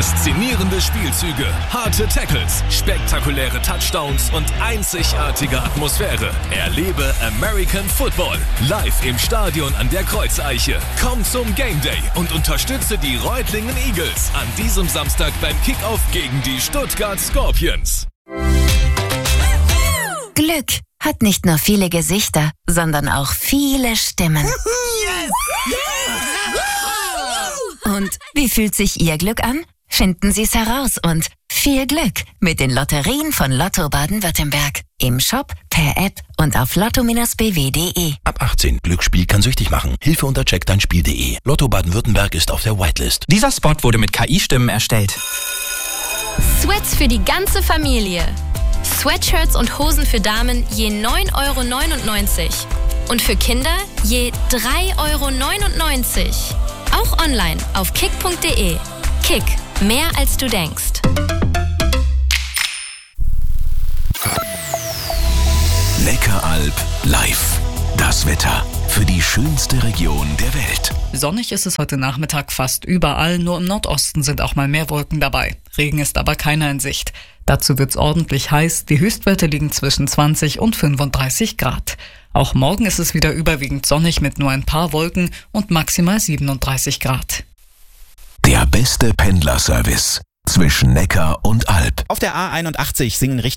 Faszinierende Spielzüge, harte Tackles, spektakuläre Touchdowns und einzigartige Atmosphäre. Erlebe American Football live im Stadion an der Kreuzeiche. Komm zum Game Day und unterstütze die Reutlingen Eagles an diesem Samstag beim Kickoff gegen die Stuttgart Scorpions. Glück hat nicht nur viele Gesichter, sondern auch viele Stimmen. Und wie fühlt sich Ihr Glück an? Finden Sie es heraus und viel Glück mit den Lotterien von Lotto Baden-Württemberg. Im Shop, per App und auf lotto-bw.de. Ab 18. Glücksspiel kann süchtig machen. Hilfe unter checkdeinspiel.de. Lotto Baden-Württemberg ist auf der Whitelist. Dieser Spot wurde mit KI-Stimmen erstellt. Sweats für die ganze Familie. Sweatshirts und Hosen für Damen je 9,99 € und für Kinder je 3,99 €. Auch online auf kick.de. Kick, mehr als du denkst. Neckaralb live. Das Wetter für die schönste Region der Welt. Sonnig ist es heute Nachmittag fast überall, nur im Nordosten sind auch mal mehr Wolken dabei. Regen ist aber keiner in Sicht. Dazu wird's ordentlich heiß, die Höchstwerte liegen zwischen 20 und 35 Grad. Auch morgen ist es wieder überwiegend sonnig mit nur ein paar Wolken und maximal 37 Grad. Der beste Pendlerservice zwischen Neckar und Alb. Auf der A81 singen